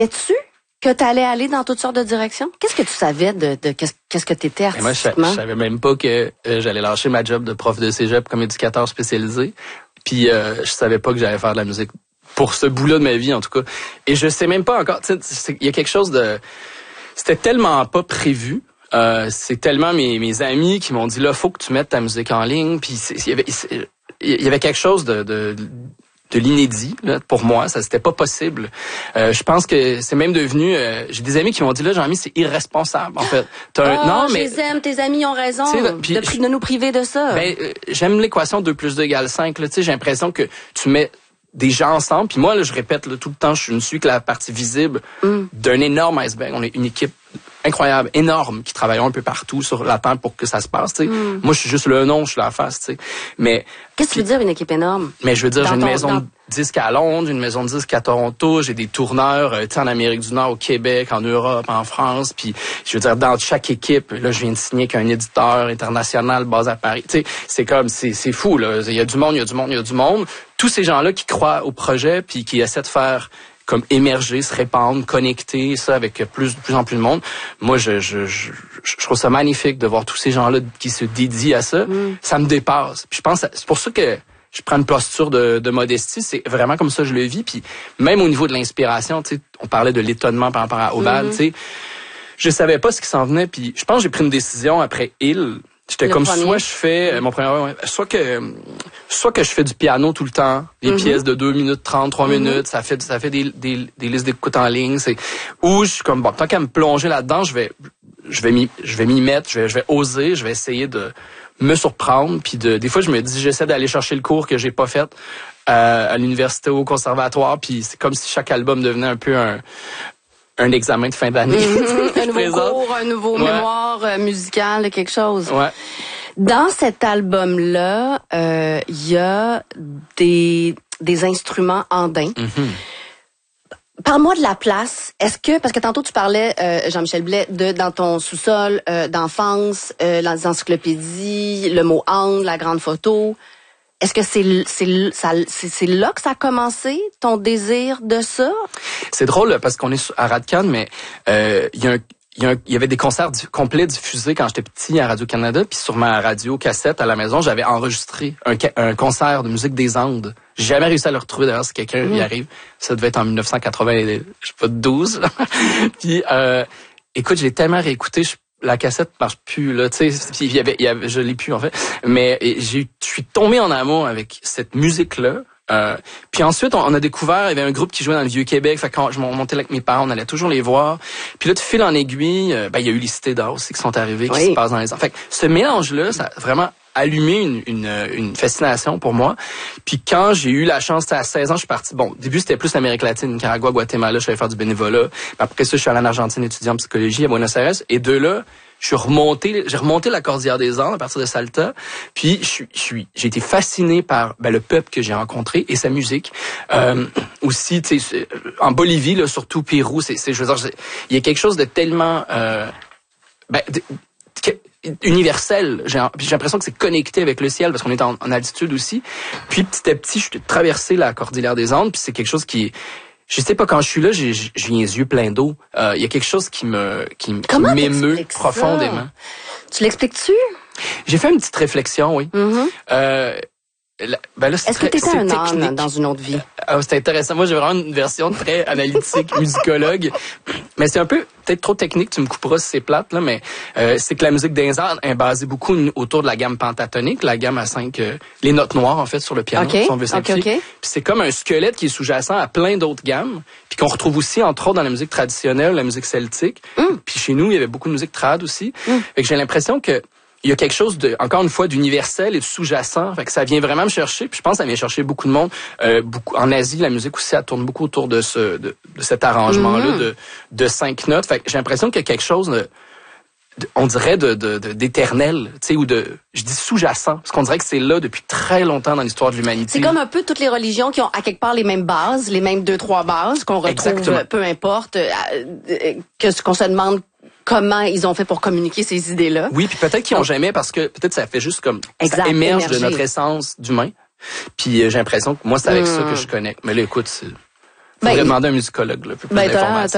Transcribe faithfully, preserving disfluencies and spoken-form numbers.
Es-tu que tu allais aller dans toutes sortes de directions? Qu'est-ce que tu savais de, de qu'est-ce, qu'est-ce que tu étais artistiquement? Moi, je, je savais même pas que euh, j'allais lâcher ma job de prof de cégep comme éducateur spécialisé. Puis euh, je savais pas que j'allais faire de la musique pour ce bout-là de ma vie, en tout cas. Et je sais même pas encore, tu sais, il y a quelque chose de... C'était tellement pas prévu. Euh, c'est tellement mes, mes amis qui m'ont dit, là, faut que tu mettes ta musique en ligne. Puis il y avait, il y avait quelque chose de... de de l'inédit, là, pour moi, ça c'était pas possible. Euh, je pense que c'est même devenu... Euh, j'ai des amis qui m'ont dit, là, Jean-Mi, c'est irresponsable, en fait. T'as oh, un, non, je mais, les aime, tes amis ont raison pis, de, de nous priver de ça. Ben, euh, j'aime l'équation deux plus deux égale cinq. Là, j'ai l'impression que tu mets des gens ensemble, puis moi, là, je répète là, tout le temps, je ne suis que la partie visible mm. d'un énorme iceberg. On est une équipe incroyable, énorme, qui travaillent un peu partout sur la table pour que ça se passe. Mm. Moi, je suis juste le nom, je suis la face. T'sais. Mais qu'est-ce que tu veux dire, une équipe énorme? Mais je veux dire, dans j'ai une ton, maison dans... de disques à Londres, j'ai une maison de disques à Toronto, j'ai des tourneurs euh, en Amérique du Nord, au Québec, en Europe, en France. Puis, je veux dire, dans chaque équipe, là, je viens de signer qu'un éditeur international basé à Paris. T'sais, c'est comme, c'est, c'est fou. Là. Il y a du monde, il y a du monde, il y a du monde. Tous ces gens-là qui croient au projet puis qui essaient de faire comme émerger, se répandre, connecter ça avec plus, de plus en plus de monde. Moi, je, je, je, je trouve ça magnifique de voir tous ces gens-là qui se dédient à ça. Mm. Ça me dépasse. Puis je pense, c'est pour ça que je prends une posture de, de modestie. C'est vraiment comme ça que je le vis. Puis même au niveau de l'inspiration, tu sais, on parlait de l'étonnement par rapport à Oval. Mm-hmm. Tu sais, je savais pas ce qui s'en venait. Puis je pense que j'ai pris une décision après Hill. J'étais comme premier. soit je fais euh, mon premier ouais, soit que soit que je fais du piano tout le temps, des mm-hmm. pièces de deux minutes trente, trois mm-hmm. minutes, ça fait ça fait des des, des listes d'écoute en ligne, c'est ou je suis comme bon, tant qu'à me plonger là-dedans, je vais je vais m'y je vais m'y mettre, je vais je vais oser, je vais essayer de me surprendre puis de des fois je me dis j'essaie d'aller chercher le cours que j'ai pas fait euh, à l'université ou au conservatoire, puis c'est comme si chaque album devenait un peu un un examen de fin d'année. Mm-hmm. Un nouveau cours, un nouveau ouais. mémoire euh, musical, quelque chose. Ouais. Dans cet album-là, il euh, y a des, des instruments andins. Mm-hmm. Parle-moi de la place. Est-ce que, parce que tantôt tu parlais, euh, Jean-Michel Blais, de dans ton sous-sol euh, d'enfance, euh, dans les encyclopédies, le mot ande, la grande photo. Est-ce que c'est c'est ça c'est, c'est là que ça a commencé, ton désir de ça? C'est drôle parce qu'on est à Radcan, mais euh, il y a un Il y, a un, il y avait des concerts du, complets diffusés quand j'étais petit à Radio-Canada, puis sur ma radio cassette à la maison, j'avais enregistré un, un concert de musique des Andes. J'ai jamais réussi à le retrouver d'ailleurs si quelqu'un mmh. y arrive. Ça devait être en dix-neuf cent quatre-vingt, je sais pas, douze. Puis euh, écoute, j'ai tellement réécouté, je, la cassette marche plus là, tu sais, puis il y avait, il y avait, je l'ai plus en fait. Mais j'ai, je suis tombé en amour avec cette musique là. Euh, puis ensuite, on, on a découvert, il y avait un groupe qui jouait dans le Vieux-Québec, fait que quand je montais avec mes parents, on allait toujours les voir. Puis là, de fil en aiguille, euh, ben il y a eu les Cités d'or aussi qui sont arrivées, oui. qui se passent dans les ans. Fait que ce mélange-là, ça a vraiment allumé une, une, une fascination pour moi. Puis quand j'ai eu la chance, à seize ans, je suis parti, bon, au début, c'était plus l'Amérique latine, Nicaragua, Guatemala, je suis allé faire du bénévolat. Puis après ça, je suis allé en Argentine étudier en psychologie à Buenos Aires. Et de là, je suis remonté, j'ai remonté la Cordillère des Andes à partir de Salta, puis je suis, je suis, j'ai été fasciné par ben, le peuple que j'ai rencontré et sa musique. Euh, aussi, tu sais, en Bolivie, là, surtout Pérou, c'est, c'est, je veux dire, il y a quelque chose de tellement, euh, ben, de, de, universel. J'ai, j'ai l'impression que c'est connecté avec le ciel parce qu'on est en, en altitude aussi. Puis petit à petit, je suis traversé la Cordillère des Andes, puis c'est quelque chose qui est je sais pas, quand je suis là, j'ai, j'ai les yeux pleins d'eau. Il euh, y a quelque chose qui me qui, qui m'émeut profondément. Tu l'expliques-tu? J'ai fait une petite réflexion, oui. Mm-hmm. Euh, là, ben là, Est-ce que tu étais un âne dans une autre vie? Euh, c'était intéressant. Moi, j'ai vraiment une version très analytique, musicologue. Mais c'est un peu peut-être trop technique, tu me couperas si c'est plate, là, mais euh, c'est que la musique des Andes est basée beaucoup autour de la gamme pentatonique, la gamme à cinq, euh, les notes noires en fait sur le piano, okay. si on veut simplifier. Okay, okay. Puis c'est comme un squelette qui est sous-jacent à plein d'autres gammes, puis qu'on retrouve aussi entre autres dans la musique traditionnelle, la musique celtique. Mm. Puis chez nous, il y avait beaucoup de musique trad aussi. Mm. Fait que j'ai l'impression que il y a quelque chose de, encore une fois, d'universel et de sous-jacent. Fait que ça vient vraiment me chercher. Puis je pense que ça vient chercher beaucoup de monde. Euh, beaucoup, en Asie, la musique aussi, elle tourne beaucoup autour de ce, de, de cet arrangement-là, mm-hmm. de, de cinq notes. Fait que j'ai l'impression qu'il y a quelque chose de, de on dirait de, de, de d'éternel, tu sais, ou de, je dis sous-jacent, parce qu'on dirait que c'est là depuis très longtemps dans l'histoire de l'humanité. C'est comme un peu toutes les religions qui ont à quelque part les mêmes bases, les mêmes deux, trois bases qu'on retrouve, Exactement. peu importe, euh, que qu'on se demande comment ils ont fait pour communiquer ces idées-là. Oui, puis peut-être qu'ils n'ont jamais, parce que peut-être ça fait juste comme exact, ça émerge émerger. de notre essence d'humain. Puis euh, j'ai l'impression que moi, c'est avec mmh. ça que je connecte. Mais là, écoute, il faudrait ben, demander à un musicologue là, plus ben, d'informations.